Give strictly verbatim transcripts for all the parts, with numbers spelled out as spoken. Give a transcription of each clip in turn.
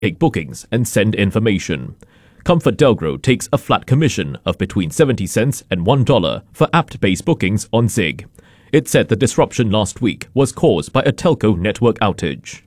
take bookings and send information. ComfortDelGro takes a flat commission of between seventy cents and one dollar for app-based bookings on Zig. It said the disruption last week was caused by a telco network outage.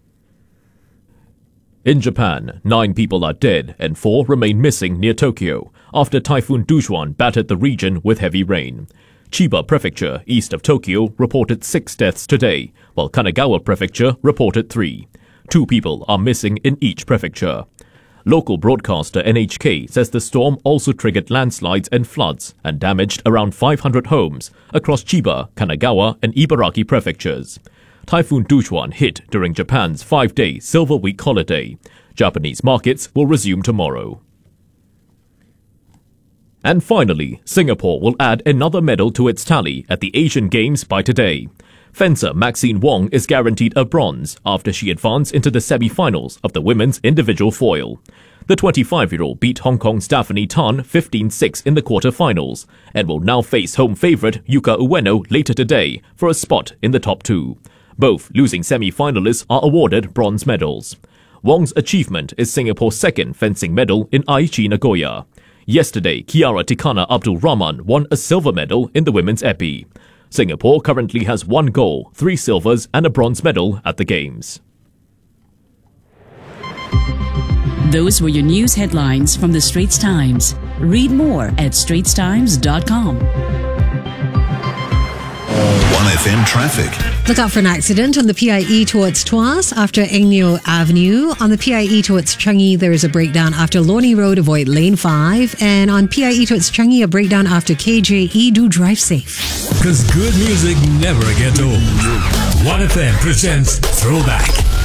In Japan, nine people are dead and four remain missing near Tokyo after Typhoon Dujuan battered the region with heavy rain. Chiba Prefecture, east of Tokyo, reported six deaths today, while Kanagawa Prefecture reported three. Two people are missing in each prefecture. Local broadcaster N H K says the storm also triggered landslides and floods and damaged around five hundred homes across Chiba, Kanagawa and Ibaraki prefectures. Typhoon Dujuan hit during Japan's five-day Silver Week holiday. Japanese markets will resume tomorrow. And finally, Singapore will add another medal to its tally at the Asian Games by today. Fencer Maxine Wong is guaranteed a bronze after she advanced into the semi-finals of the women's individual foil. The twenty-five-year-old beat Hong Kong's Daphne Tan fifteen six in the quarter-finals and will now face home favourite Yuka Ueno later today for a spot in the top two. Both losing semi-finalists are awarded bronze medals. Wong's achievement is Singapore's second fencing medal in Aichi Nagoya. Yesterday, Kiara Tikana Abdul Rahman won a silver medal in the women's epee. Singapore currently has one gold, three silvers and a bronze medal at the Games. Those were your news headlines from the Straits Times. Read more at straits times dot com. one F M traffic. Look out for an accident on the P I E towards Tuas after Eng Neo Avenue. On the P I E towards Changi, there is a breakdown after Lornie Road, avoid lane five. And on P I E towards Changi, a breakdown after K J E. Do drive safe. Because good music never gets old. one F M presents Throwback.